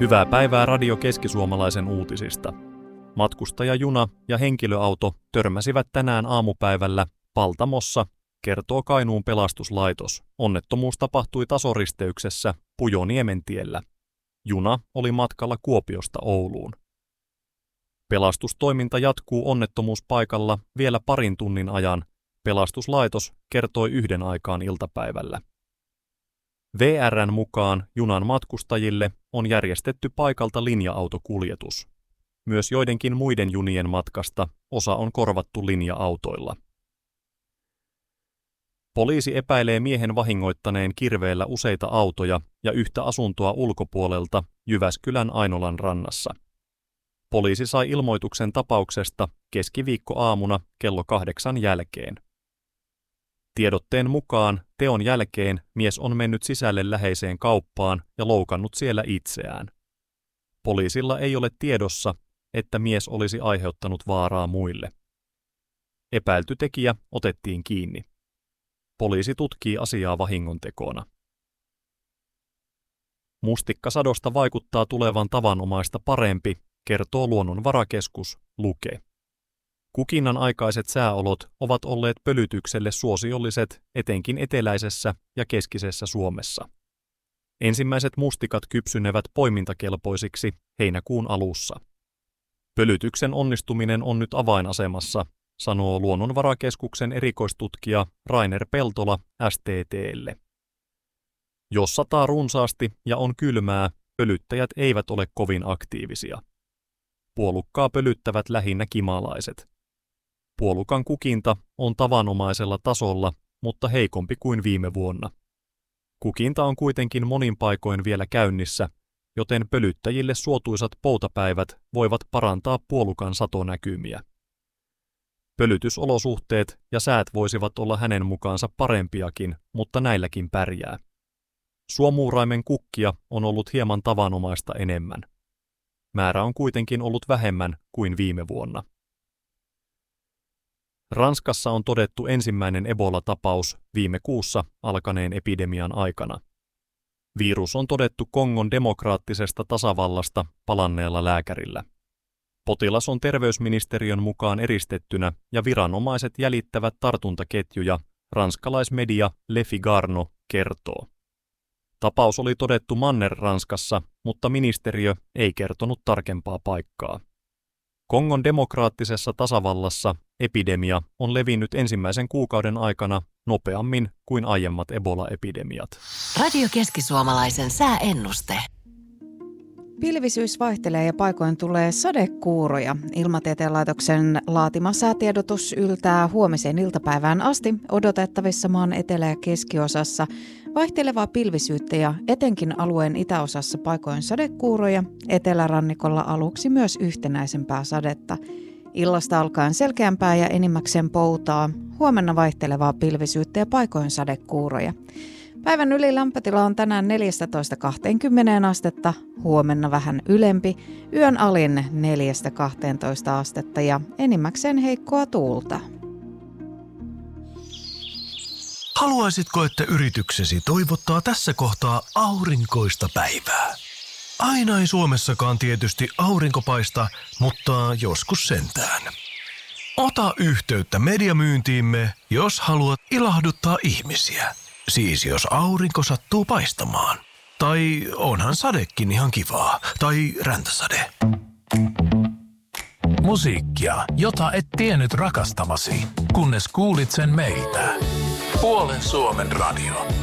Hyvää päivää Radio Keski-Suomalaisen uutisista. Matkustajajuna ja henkilöauto törmäsivät tänään aamupäivällä Paltamossa, kertoo Kainuun pelastuslaitos. Onnettomuus tapahtui tasoristeyksessä Pujoniemen-tiellä. Juna oli matkalla Kuopiosta Ouluun. Pelastustoiminta jatkuu onnettomuuspaikalla vielä parin tunnin ajan, pelastuslaitos kertoi 1 aikaan iltapäivällä. VR:n mukaan junan matkustajille on järjestetty paikalta linja-autokuljetus. Myös joidenkin muiden junien matkasta osa on korvattu linja-autoilla. Poliisi epäilee miehen vahingoittaneen kirveellä useita autoja ja yhtä asuntoa ulkopuolelta Jyväskylän Ainolan rannassa. Poliisi sai ilmoituksen tapauksesta keskiviikkoaamuna kello 8 jälkeen. Tiedotteen mukaan teon jälkeen mies on mennyt sisälle läheiseen kauppaan ja loukannut siellä itseään. Poliisilla ei ole tiedossa, että mies olisi aiheuttanut vaaraa muille. Epäilty tekijä otettiin kiinni. Poliisi tutkii asiaa vahingontekona. Mustikkasadosta vaikuttaa tulevan tavanomaista parempi, kertoo Luonnonvarakeskus Luke. Kukinnan aikaiset sääolot ovat olleet pölytykselle suosiolliset etenkin eteläisessä ja keskisessä Suomessa. Ensimmäiset mustikat kypsynevät poimintakelpoisiksi heinäkuun alussa. Pölytyksen onnistuminen on nyt avainasemassa, sanoo Luonnonvarakeskuksen erikoistutkija Rainer Peltola STT:lle. Jos sataa runsaasti ja on kylmää, pölyttäjät eivät ole kovin aktiivisia. Puolukkaa pölyttävät lähinnä kimalaiset. Puolukan kukinta on tavanomaisella tasolla, mutta heikompi kuin viime vuonna. Kukinta on kuitenkin monin paikoin vielä käynnissä, joten pölyttäjille suotuisat poutapäivät voivat parantaa puolukan satonäkymiä. Pölytysolosuhteet ja säät voisivat olla hänen mukaansa parempiakin, mutta näilläkin pärjää. Suomuuraimen kukkia on ollut hieman tavanomaista enemmän. Määrä on kuitenkin ollut vähemmän kuin viime vuonna. Ranskassa on todettu ensimmäinen Ebola-tapaus viime kuussa alkaneen epidemian aikana. Virus on todettu Kongon demokraattisesta tasavallasta palanneella lääkärillä. Potilas on terveysministeriön mukaan eristettynä ja viranomaiset jäljittävät tartuntaketjuja, ranskalaismedia Le Figaro kertoo. Tapaus oli todettu Manner-Ranskassa, mutta ministeriö ei kertonut tarkempaa paikkaa. Kongon demokraattisessa tasavallassa epidemia on levinnyt ensimmäisen kuukauden aikana nopeammin kuin aiemmat Ebola-epidemiat. Radio Keski-Suomalaisen sääennuste. Pilvisyys vaihtelee ja paikoin tulee sadekuuroja. Ilmatieteen laitoksen laatima säätiedotus yltää huomiseen iltapäivään asti odotettavissa maan etelä- ja keskiosassa vaihtelevaa pilvisyyttä ja etenkin alueen itäosassa paikoin sadekuuroja, etelärannikolla aluksi myös yhtenäisempää sadetta. Illasta alkaen selkeämpää ja enimmäkseen poutaa, huomenna vaihtelevaa pilvisyyttä ja paikoin sadekuuroja. Päivän ylilämpötila on tänään 14-20 astetta, huomenna vähän ylempi, yön alin 4-12 astetta ja enimmäkseen heikkoa tuulta. Haluaisitko, että yrityksesi toivottaa tässä kohtaa aurinkoista päivää? Aina ei Suomessakaan tietysti aurinko paista, mutta joskus sentään. Ota yhteyttä mediamyyntiimme, jos haluat ilahduttaa ihmisiä. Siis jos aurinko sattuu paistamaan. Tai onhan sadekin ihan kivaa. Tai räntäsade. Musiikkia, jota et tiennyt rakastavasi, kunnes kuulit sen meiltä. Puolen Suomen radio.